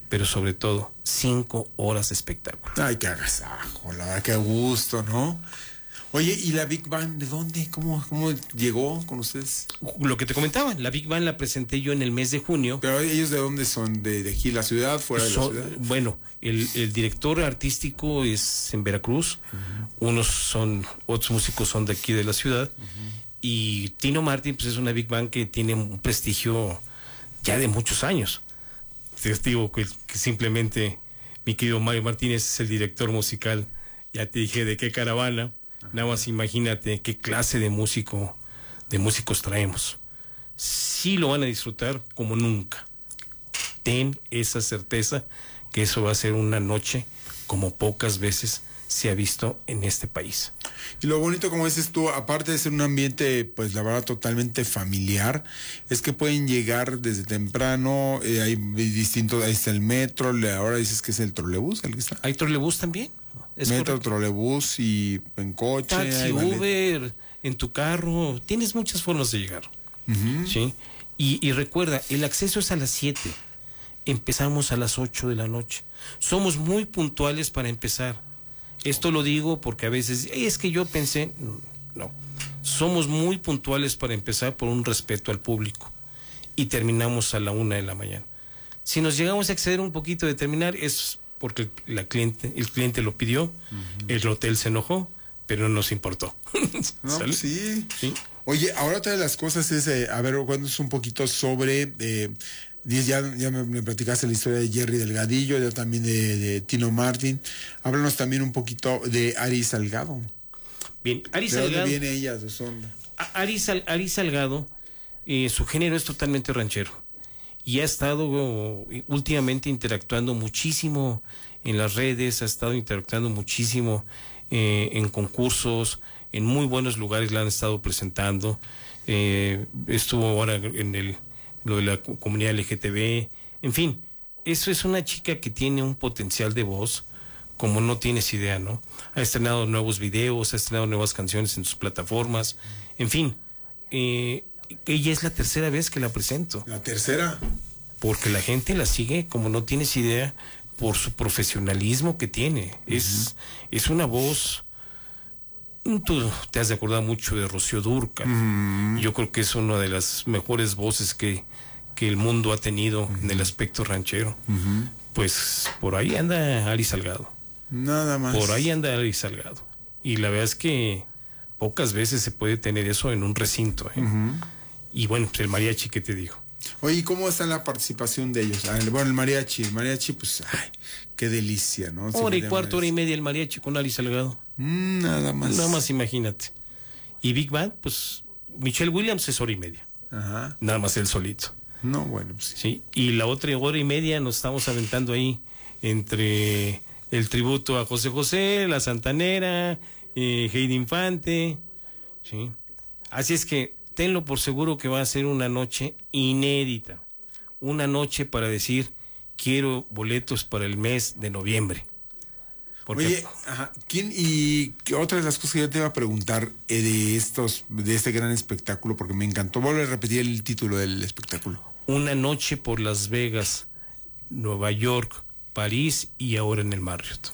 pero sobre todo 5 horas de espectáculo. Ay, qué agasajo, la verdad, qué gusto, ¿no? Oye, ¿y la Big Band de dónde? ¿Cómo llegó con ustedes? Lo que te comentaba, la Big Band la presenté yo en el mes de junio. ¿Pero ellos de dónde son? ¿De aquí, la ciudad, fuera de la ciudad? Bueno, el director artístico es en Veracruz, otros músicos son de aquí de la ciudad, y Tino Martin pues es una Big Band que tiene un prestigio ya de muchos años. Te digo que simplemente mi querido Mario Martínez es el director musical, ya te dije de qué caravana. Nada más imagínate qué clase de músicos traemos. Sí lo van a disfrutar como nunca. Ten esa certeza que eso va a ser una noche como pocas veces se ha visto en este país. Y lo bonito, como dices tú, aparte de ser un ambiente, pues la verdad, totalmente familiar, es que pueden llegar desde temprano, hay distintos, ahí está el metro, ahora dices que es el trolebús, el que está. ¿Hay trolebús también? Metro, correcto. trolebús y en coche. Taxi, Uber, en tu carro, tienes muchas formas de llegar. ¿Sí? Y recuerda, el acceso es a las 7, empezamos a las 8 de la noche. Somos muy puntuales para empezar. Esto lo digo porque a veces, es que yo pensé, no, somos muy puntuales para empezar por un respeto al público y terminamos a la 1 de la mañana. Si nos llegamos a exceder un poquito de terminar, es porque el cliente lo pidió, el hotel se enojó, pero no nos importó. No, sí. Sí. Oye, ahora otra de las cosas es, a ver, cuéntanos un poquito sobre, ya me platicaste la historia de Jerry Delgadillo, ya también de Tino Martin. Háblanos también un poquito de Ari Salgado. Bien, Ari ¿De Salgado. dónde viene ella? Ari Salgado, su género es totalmente ranchero. Y ha estado últimamente interactuando muchísimo en las redes, ha estado interactuando muchísimo en concursos, en muy buenos lugares la han estado presentando. Estuvo ahora en lo de la comunidad LGTB. En fin, eso es una chica que tiene un potencial de voz como no tienes idea, ¿no? Ha estrenado nuevos videos, ha estrenado nuevas canciones en sus plataformas. En fin, ella es la tercera vez que la presento. ¿La tercera? Porque la gente la sigue como no tienes idea por su profesionalismo que tiene. Es una voz. Tú te has de acordar mucho de Rocío Dúrcal. Yo creo que es una de las mejores voces que el mundo ha tenido en el aspecto ranchero. Pues por ahí anda Ari Salgado. Nada más. Por ahí anda Ari Salgado. Y la verdad es que pocas veces se puede tener eso en un recinto. Y bueno, pues el mariachi, ¿qué te digo? Oye, ¿y cómo está la participación de ellos? Bueno, el mariachi, pues, ay, qué delicia, ¿no? Hora y cuarto, hora y media el mariachi con Ari Salgado. Nada más. Nada más imagínate. Y Big Band, pues, Michelle Williams es hora y media. Ajá. Nada más él solito. No, bueno, pues sí. Y la otra hora y media nos estamos aventando ahí entre el tributo a José José, la Santanera, Heidi Infante, sí. Así es que tenlo por seguro que va a ser una noche inédita, una noche para decir quiero boletos para el mes de noviembre. Porque oye, ¿quién y otra de las cosas que yo te iba a preguntar de este gran espectáculo, porque me encantó, vuelve a repetir el título del espectáculo? Una noche por Las Vegas, Nueva York, París y ahora en el Marriott.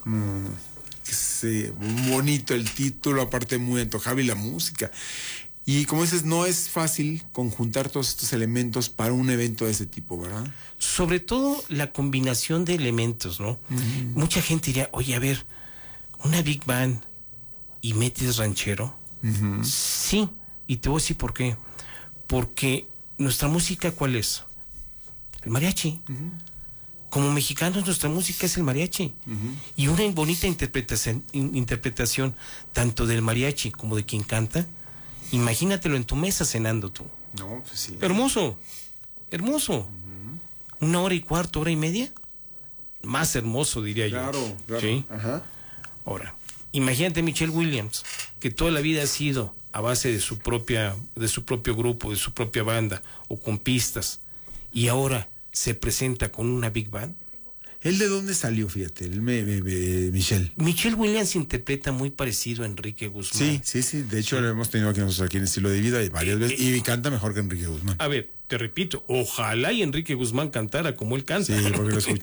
Sí, bonito el título, aparte muy antojable y la música. Y como dices, no es fácil conjuntar todos estos elementos para un evento de ese tipo, ¿verdad? Sobre todo la combinación de elementos, ¿no? Mucha gente diría, oye, a ver, una Big Band y metes ranchero. Sí, y te voy a decir por qué. Porque nuestra música, ¿cuál es? El mariachi. Como mexicanos, nuestra música es el mariachi. Y una bonita interpretación tanto del mariachi como de quien canta. Imagínatelo en tu mesa cenando tú. No, pues sí. Hermoso, hermoso. 1 hora y cuarto, hora y media. Más hermoso, diría yo. Claro. ¿Sí? Ajá. Ahora, imagínate Michelle Williams, que toda la vida ha sido a base de su propio grupo, de su propia banda, o con pistas, y ahora se presenta con una Big Band. ¿Él de dónde salió, fíjate? Michelle. Michelle Williams interpreta muy parecido a Enrique Guzmán. Sí. De hecho, lo hemos tenido aquí nosotros aquí en Estilo de Vida y varias veces. Y canta mejor que Enrique Guzmán. A ver, te repito, ojalá y Enrique Guzmán cantara como él canta. Sí, porque lo